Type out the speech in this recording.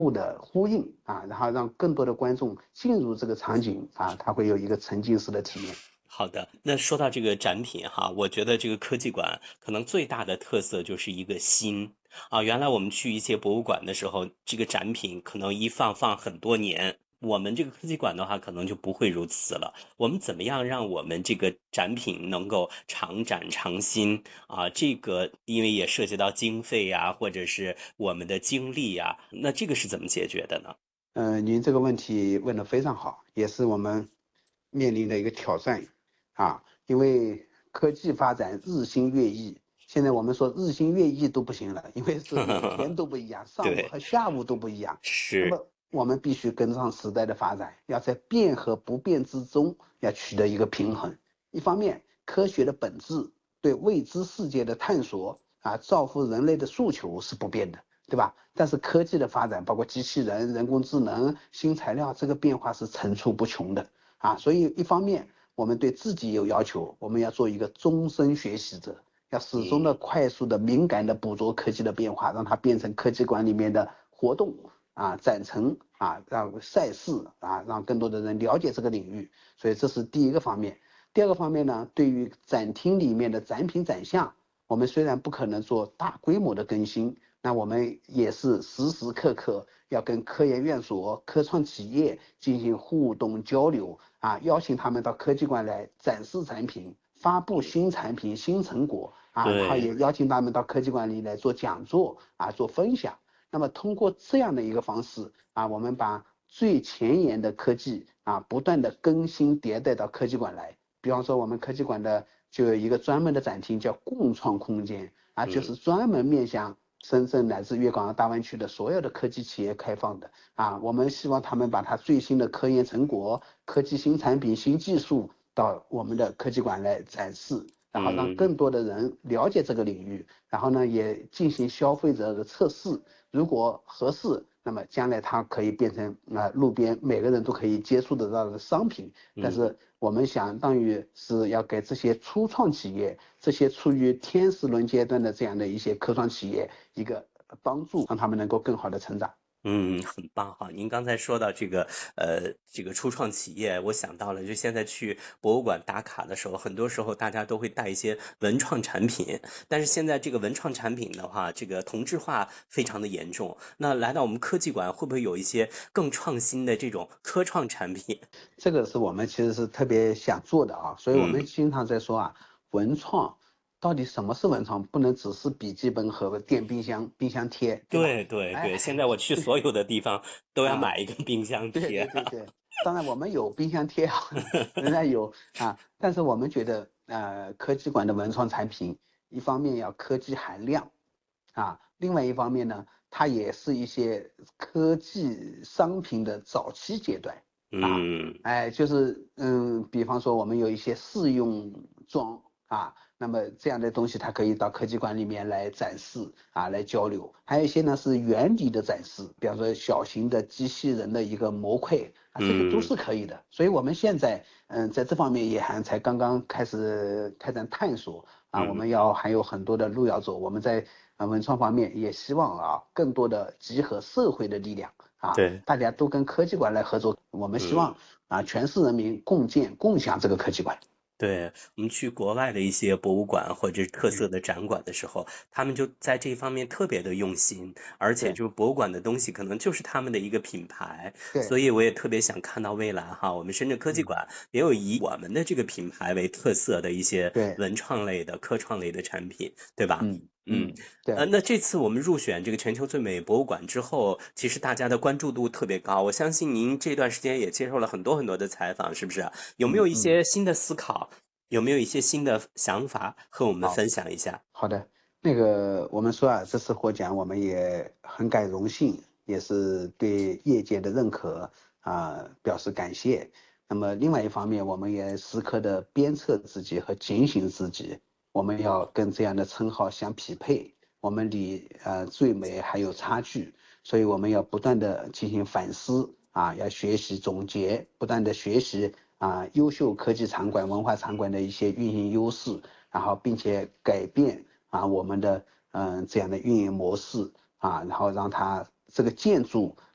互的呼应啊，然后让更多的观众进入这个场景啊，他会有一个沉浸式的体验。 好的，那说到这个展品哈，我觉得这个科技馆可能最大的特色就是一个新啊。原来我们去一些博物馆的时候，这个展品可能一放很多年。我们这个科技馆的话，可能就不会如此了。我们怎么样让我们这个展品能够常展常新啊？这个因为也涉及到经费呀，或者是我们的精力呀，那这个是怎么解决的呢？ 您这个问题问得非常好，也是我们面临的一个挑战啊，因为科技发展日新月异，现在我们说日新月异都不行了，因为是每天都不一样，上午对， 和下午都不一样。那是， 么我们必须跟上时代的发展，要在变和不变之中要取得一个平衡。一方面，科学的本质对未知世界的探索啊，造福人类的诉求是不变的。对吧？但是科技的发展，包括机器人、人工智能、新材料，这个变化是层出不穷的啊。所以一方面我们对自己有要求，我们要做一个终身学习者，要始终的嗯快速的、敏感的捕捉科技的变化，让它变成科技馆里面的活动啊、展陈啊、让赛事啊，让更多的人了解这个领域。所以这是第一个方面。第二个方面呢，对于展厅里面的展品展项，我们虽然不可能做大规模的更新，那我们也是时时刻刻要跟科研院所、科创企业进行互动交流啊，邀请他们到科技馆来展示产品、发布嗯， 新产品、新成果啊，然后对。 也邀请他们到科技馆里来做讲座啊，做分享。那么通过这样的一个方式啊，我们把最前沿的科技啊，不断的更新迭代到科技馆来。比方说我们科技馆的就有一个专门的展厅叫共创空间啊，就嗯是专门面向深圳乃至粤港澳大湾区的所有的科技企业开放的啊。我们希望他们把他最新的科研成果、科技新产品、新技术到我们的科技馆来展示，然后让嗯更多的人了解这个领域，然后呢也进行消费者的测试，如果合适，那么将来它可以变成路边每个人都可以接触得到的商品。但嗯。 是我们相当于是要给这些初创企业，这些处于天使轮阶段的这样的一些科创企业一个帮助，让他们能够更好的成长。 嗯，很棒哈！您刚才说到这个，这个初创企业，我想到了，就现在去博物馆打卡的时候，很多时候大家都会带一些文创产品，但是现在这个文创产品的话，这个同质化非常的严重。那来到我们科技馆，会不会有一些更创新的这种科创产品？ 这个是我们其实是特别想做的啊，所以我们嗯， 经常在说啊，文创到底什么是文创？不能只是笔记本和电冰箱、冰箱贴，对吧？ 对对对，现哎， 在我去所有的地方都要啊， 买一个冰箱对对贴。 对对，当然我们有冰箱贴啊，仍然有啊，但是我们觉得科技馆的文创产品，一方面要科技含量啊，另外一方面呢，它也是一些科技商品的早期阶段啊， 嗯哎，就是比方说我们有一些试用装啊，那么这样的东西它可以到科技馆里面来展示啊，来交流。还有一些呢是原理的展示，比方说小型的机器人的一个模块啊，这个都嗯是可以的。所以我们现在在这方面也还才刚刚开始开展探索啊，我们嗯， 还有很多的路要走。我们在文创方面也希望啊更多的集合社会的力量啊， 对。 大家都跟科技馆来合作。我们希嗯。 望啊全市人民共建共享这个科技馆。 对，我们去国外的一些博物馆或者特色嗯， 的展馆的时候，他们就在这方面特别的用心，而且对就是博物馆的东西可能就是他们的一个品牌，所对， 以我也特别想看到未来哈，我们深圳科技嗯馆也有以我们的这个品牌为特色的一些对， 文创类的、科创类的产品，对吧？嗯， 对。 那这次我们入选这个全球最美博物馆之后，其实大家的关注度特别高。我相信您这段时间也接受了很多的采访，是不是？有没有一些新的思考？有没有一些新的想法和我们好。 分享一下？ 好的，那个我们说啊，这次获奖我们也很感荣幸，也是对业界的认可啊，表示感谢。那么另外一方面，我们也时刻的鞭策自己和警醒自己，我们要跟这样的称号相匹配，我们离最美还有差距，所以我们要不断的进行反思啊，要学习总结，不断的学习啊优秀科技场馆、文化场馆的一些运营优势。然后并且改变啊我们的这样的运营模式啊，然后让它这个建筑